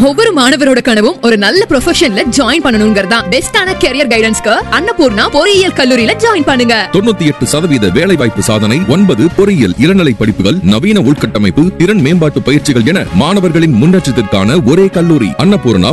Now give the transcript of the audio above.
ஒவ்வொரு மாணவரோட கனவும் ஒரு நல்ல ப்ரொஃபஷன்ல ஜாயின் பண்ணணும்ங்கறதா. பெஸ்டான கரியர் கைடன்ஸ்க்கு அன்னபூர்ணா பொறியியல் கல்லூரியில ஜாயின் பண்ணுங்க. 98% வேலை வாய்ப்பு சாதனை, 9 பொறியியல் இளநிலை படிப்புகள், நவீன உள்கட்டமைப்பு, திறன் மேம்பாட்டு பயிற்சிகள் என மாணவர்களின் முன்னேற்றத்திற்கான ஒரே கல்லூரி அன்னபூர்ணா